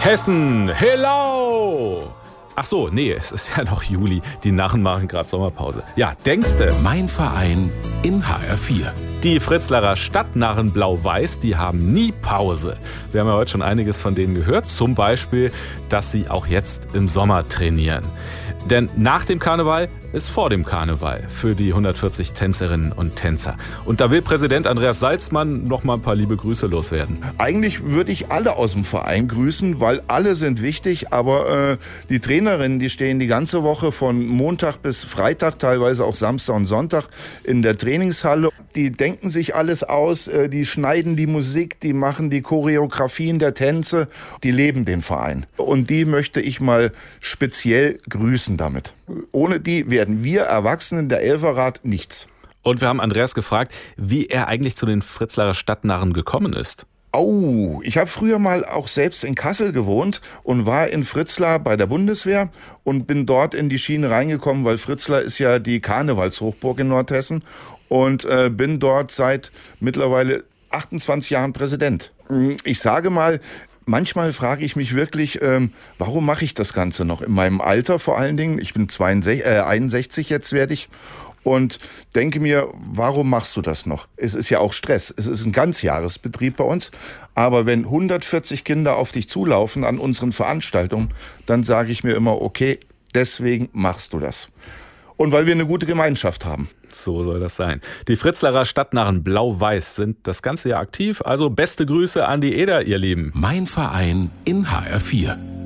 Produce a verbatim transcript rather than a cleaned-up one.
Hessen, hello! Ach so, nee, es ist ja noch Juli. Die Narren machen gerade Sommerpause. Ja, denkste. Mein Verein in H R vier. Die Fritzlarer Stadtnarren Blau-Weiß, die haben nie Pause. Wir haben ja heute schon einiges von denen gehört. Zum Beispiel, dass sie auch jetzt im Sommer trainieren. Denn nach dem Karneval ist vor dem Karneval für die hundertvierzig Tänzerinnen und Tänzer. Und da will Präsident Andreas Salzmann noch mal ein paar liebe Grüße loswerden. Eigentlich würde ich alle aus dem Verein grüßen, weil alle sind wichtig. Aber äh, die Trainerinnen, die stehen die ganze Woche von Montag bis Freitag, teilweise auch Samstag und Sonntag in der Trainingshalle. Die denken sich alles aus, äh, die schneiden die Musik, die machen die Choreografien der Tänze. Die leben den Verein. Und die möchte ich mal speziell grüßen damit. Ohne die werden wir Erwachsenen der Elferrat nichts. Und wir haben Andreas gefragt, wie er eigentlich zu den Fritzlarer Stadtnarren gekommen ist. Oh, ich habe früher mal auch selbst in Kassel gewohnt und war in Fritzlar bei der Bundeswehr und bin dort in die Schiene reingekommen, weil Fritzlar ist ja die Karnevalshochburg in Nordhessen und äh, bin dort seit mittlerweile achtundzwanzig Jahren Präsident. Ich sage mal, manchmal frage ich mich wirklich, ähm, warum mache ich das Ganze noch? In meinem Alter vor allen Dingen, ich bin zweiundsechzig, äh, einundsechzig jetzt werde ich, und denke mir, warum machst du das noch? Es ist ja auch Stress. Es ist ein Ganzjahresbetrieb bei uns. Aber wenn hundertvierzig Kinder auf dich zulaufen an unseren Veranstaltungen, dann sage ich mir immer, okay, deswegen machst du das. Und weil wir eine gute Gemeinschaft haben. So soll das sein. Die Fritzlarer Stadtnarren Blau-Weiß sind das ganze Jahr aktiv. Also beste Grüße an die Eder, ihr Lieben. Mein Verein in H R vier.